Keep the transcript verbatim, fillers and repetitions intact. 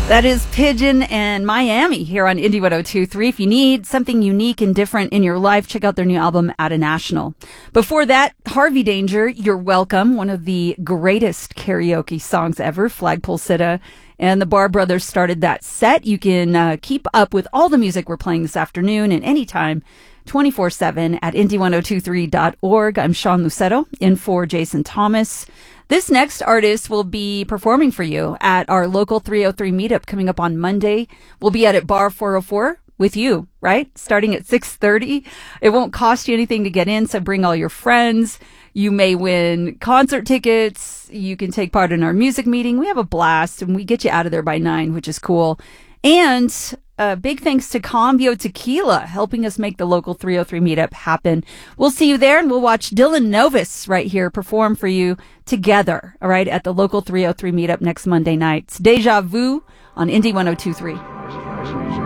That is Pigeon and Miami here on Indie one oh two point three. If you need something unique and different in your life, check out their new album, At a National. Before that, Harvey Danger, You're Welcome, one of the greatest karaoke songs ever, Flagpole Sitta. And the Bar Brothers started that set. You can uh, keep up with all the music we're playing this afternoon and anytime, twenty-four seven at indie ten twenty-three dot org. I'm Sean Lucetto, in for Jason Thomas. This next artist will be performing for you at our local three oh three meetup coming up on Monday. We'll be at it Bar four oh four with you, right? Starting at six thirty. It won't cost you anything to get in, so bring all your friends. You may win concert tickets. You can take part in our music meeting. We have a blast, and we get you out of there by nine, which is cool. And uh, big thanks to Cambio Tequila helping us make the local three oh three meetup happen. We'll see you there, and we'll watch Dylan Novus right here perform for you together, all right, at the local three oh three meetup next Monday night. It's Deja Vu on Indie ten twenty-three.